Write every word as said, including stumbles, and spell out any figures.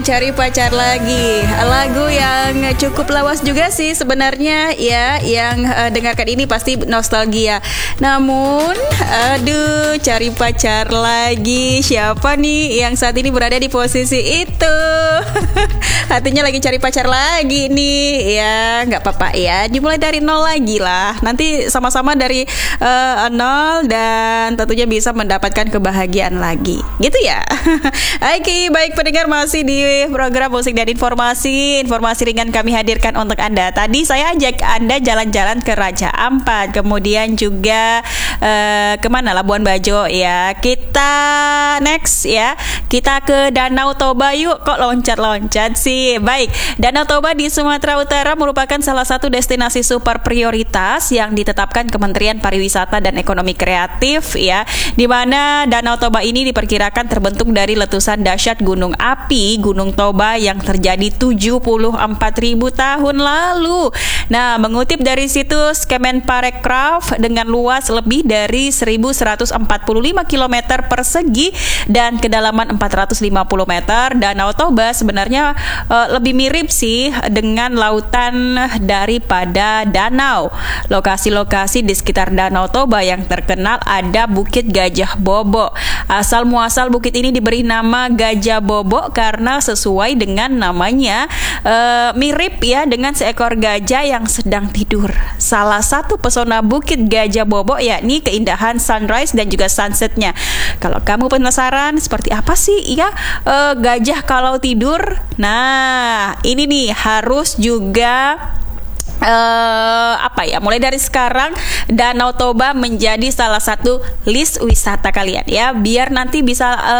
Cari pacar lagi, lagu yang cukup lawas juga sih sebenarnya ya. Yang uh, dengarkan ini pasti nostalgia. Namun, aduh, cari pacar lagi. Siapa nih yang saat ini berada di posisi itu? Hatinya lagi cari pacar lagi nih. Ya, nggak apa-apa ya. Dimulai dari nol lagi lah. Nanti sama-sama dari uh, nol dan tentunya bisa mendapatkan kebahagiaan lagi. Gitu ya. Oke, baik pendengar, masih di program musik dan informasi. Informasi ringan kami hadirkan untuk Anda. Tadi saya ajak Anda jalan-jalan ke Raja Ampat, kemudian juga uh, kemana, Labuan Bajo ya. Kita next ya, kita ke Danau Toba yuk. Kok loncat-loncat sih? Baik, Danau Toba di Sumatera Utara merupakan salah satu destinasi super prioritas yang ditetapkan Kementerian Pariwisata dan Ekonomi Kreatif ya, di mana Danau Toba ini diperkirakan terbentuk dari letusan dahsyat gunung api Gunung Toba yang terjadi tujuh puluh empat ribu tahun lalu. Nah, mengutip dari situs Kemenparekraf, dengan luas lebih dari seribu seratus empat puluh lima kilometer persegi dan kedalaman empat ratus lima puluh meter, Danau Toba sebenarnya uh, lebih mirip sih dengan lautan daripada danau. Lokasi-lokasi di sekitar Danau Toba yang terkenal ada Bukit Gajah Bobo. Asal muasal bukit ini diberi nama Gajah Bobo karena sesuai dengan namanya, uh, mirip ya dengan seekor gajah yang sedang tidur. Salah satu pesona Bukit Gajah Bobo yakni keindahan sunrise dan juga sunsetnya. Kalau kamu penasaran seperti apa sih ya uh, gajah kalau tidur? Nah, ini nih harus juga Uh, apa ya, mulai dari sekarang Danau Toba menjadi salah satu list wisata kalian ya, biar nanti bisa uh,